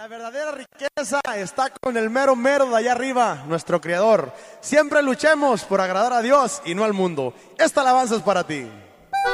La verdadera riqueza está con el mero mero de allá arriba, nuestro Creador. Siempre luchemos por agradar a Dios y no al mundo. Esta alabanza es para ti.